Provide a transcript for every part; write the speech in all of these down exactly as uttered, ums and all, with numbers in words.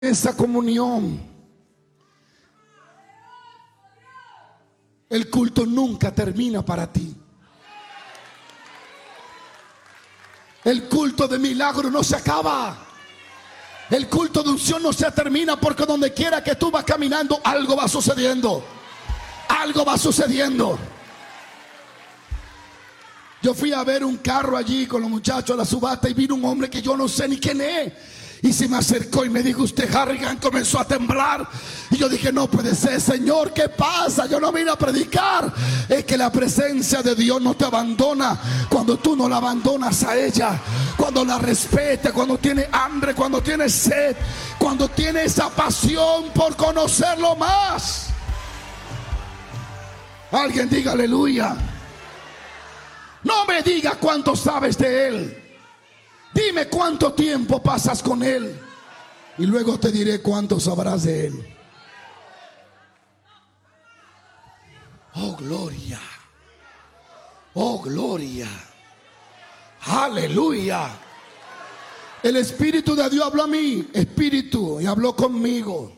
esa comunión, el culto nunca termina para ti. El culto de milagro no se acaba. El culto de unción no se termina, porque donde quiera que tú vas caminando, algo va sucediendo. Algo va sucediendo. Yo fui a ver un carro allí con los muchachos a la subasta y vino un hombre que yo no sé ni quién es. Y se me acercó y me dijo: usted, Harrigan. Comenzó a temblar. Y yo dije: no puede ser, Señor, ¿qué pasa? Yo no vine a predicar. Es que la presencia de Dios no te abandona cuando tú no la abandonas a ella. Cuando la respeta, cuando tiene hambre, cuando tiene sed, cuando tiene esa pasión por conocerlo más. Alguien diga aleluya. No me diga cuánto sabes de Él. Dime cuánto tiempo pasas con Él, y luego te diré cuánto sabrás de Él. Oh, gloria. Oh, gloria. Aleluya. El Espíritu de Dios habló a mí, Espíritu, y habló conmigo.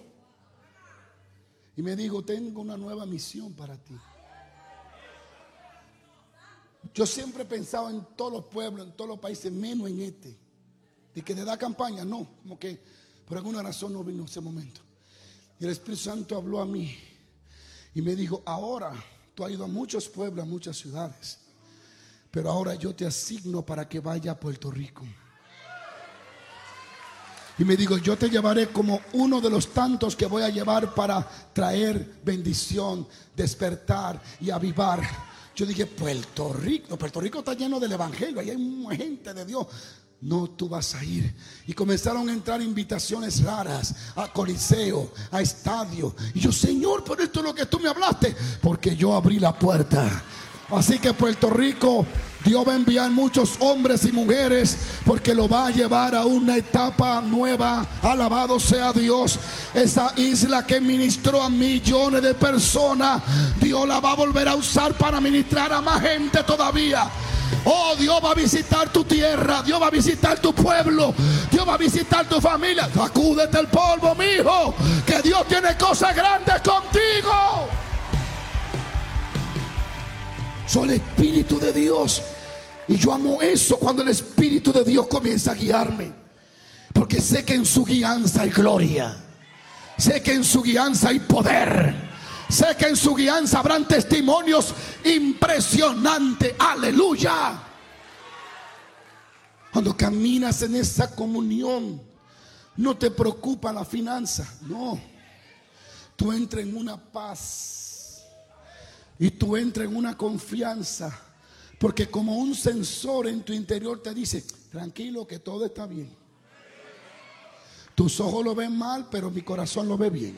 Y me dijo: tengo una nueva misión para ti. Yo siempre he pensado en todos los pueblos, en todos los países, menos en este. De que te da campaña, no, como que por alguna razón no vino ese momento. Y el Espíritu Santo habló a mí y me dijo: ahora tú has ido a muchos pueblos, a muchas ciudades, pero ahora yo te asigno para que vaya a Puerto Rico. Y me dijo: yo te llevaré como uno de los tantos que voy a llevar para traer bendición, despertar y avivar. Yo dije: Puerto Rico, Puerto Rico está lleno del evangelio, ahí hay mucha gente de Dios. No, tú vas a ir. Y comenzaron a entrar invitaciones raras a coliseo, a estadio. Y yo: Señor, pero esto es lo que tú me hablaste, porque yo abrí la puerta. Así que Puerto Rico, Dios va a enviar muchos hombres y mujeres, porque lo va a llevar a una etapa nueva. Alabado sea Dios. Esa isla que ministró a millones de personas, Dios la va a volver a usar para ministrar a más gente todavía. Oh, Dios va a visitar tu tierra, Dios va a visitar tu pueblo, Dios va a visitar tu familia. Sacúdete el polvo, mi hijo, que Dios tiene cosas grandes contigo. Soy el Espíritu de Dios, y yo amo eso, cuando el Espíritu de Dios comienza a guiarme, porque sé que en su guianza hay gloria, sé que en su guianza hay poder, sé que en su guianza habrán testimonios impresionantes. Aleluya. Cuando caminas en esa comunión, no te preocupa la finanza, no. Tú entras en una paz y tú entras en una confianza, porque como un sensor en tu interior te dice: tranquilo, que todo está bien. Tus ojos lo ven mal, pero mi corazón lo ve bien.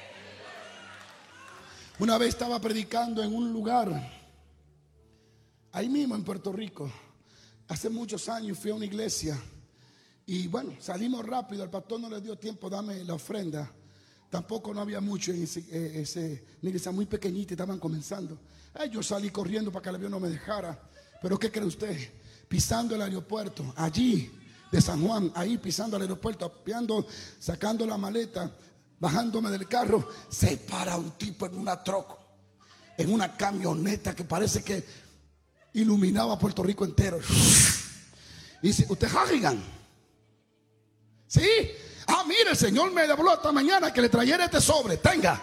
Una vez estaba predicando en un lugar, ahí mismo en Puerto Rico. Hace muchos años fui a una iglesia y bueno, salimos rápido. Al pastor no le dio tiempo dame la ofrenda. Tampoco no había mucho en ese, eh, ese, una iglesia muy pequeñita, estaban comenzando. Eh, yo salí corriendo para que el avión no me dejara. Pero ¿qué cree usted? Pisando el aeropuerto, allí de San Juan, ahí pisando el aeropuerto, apiando, sacando la maleta, bajándome del carro, se para un tipo en una troca, en una camioneta que parece que iluminaba Puerto Rico entero. Y dice: ¿usted Harrigan? Sí. Ah, mire, el Señor me habló esta mañana que le trayera este sobre. Tenga.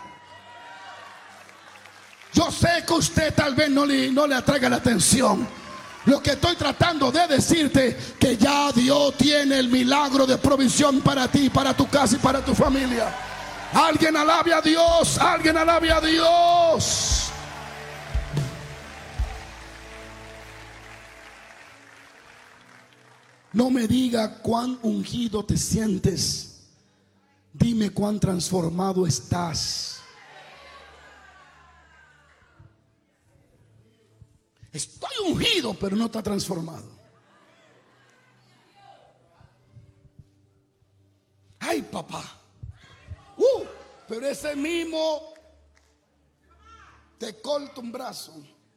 Yo sé que usted tal vez no le, no le atraiga la atención. Lo que estoy tratando de decirte, que ya Dios tiene el milagro de provisión para ti, para tu casa y para tu familia. Alguien alabe a Dios, alguien alabe a Dios. No me diga cuán ungido te sientes. Dime cuán transformado estás. Estoy ungido, pero no está transformado. Ay, papá. Uh, pero ese mismo te corta un brazo.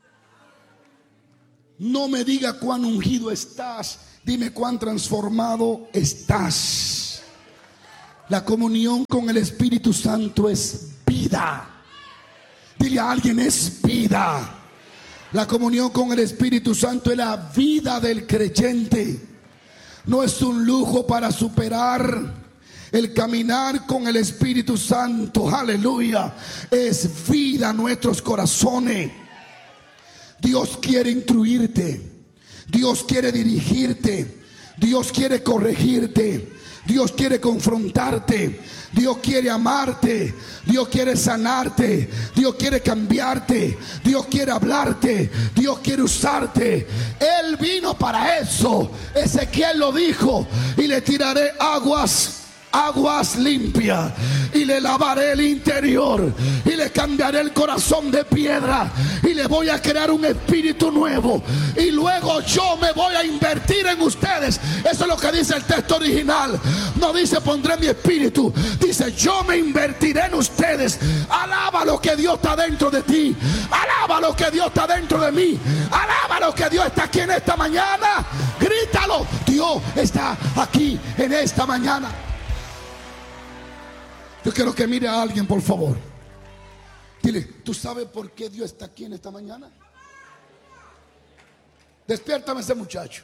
No me diga cuán ungido estás. Dime cuán transformado estás. La comunión con el Espíritu Santo es vida. Dile a alguien, es vida. La comunión con el Espíritu Santo es la vida del creyente. No es un lujo para superar el caminar con el Espíritu Santo. Aleluya. Es vida en nuestros corazones. Dios quiere instruirte. Dios quiere dirigirte. Dios quiere corregirte. Dios quiere confrontarte. Dios quiere amarte. Dios quiere sanarte. Dios quiere cambiarte. Dios quiere hablarte. Dios quiere usarte. Él vino para eso. Ezequiel lo dijo: y le tiraré aguas aguas limpias, y le lavaré el interior, y le cambiaré el corazón de piedra, y le voy a crear un espíritu nuevo, y luego yo me voy a invertir en ustedes. Eso es lo que dice el texto original. No dice pondré mi espíritu, dice yo me invertiré en ustedes. Alaba lo que Dios está dentro de ti, alaba lo que Dios está dentro de mí, alaba lo que Dios está aquí en esta mañana. Grítalo: Dios está aquí en esta mañana. Yo quiero que mire a alguien, por favor. Dile: ¿tú sabes por qué Dios está aquí en esta mañana? Despiértame ese muchacho.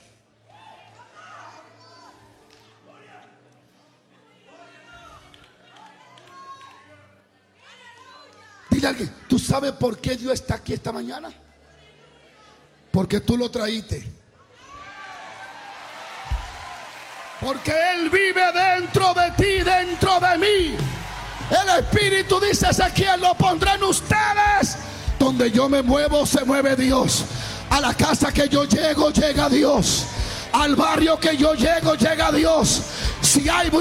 Dile a alguien: ¿tú sabes por qué Dios está aquí esta mañana? Porque tú lo traíste. Porque Él vive dentro de ti, dentro de mí. El Espíritu, dice Ezequiel, lo pondré en ustedes. Donde yo me muevo, se mueve Dios. A la casa que yo llego, llega Dios. Al barrio que yo llego, llega Dios. Si hay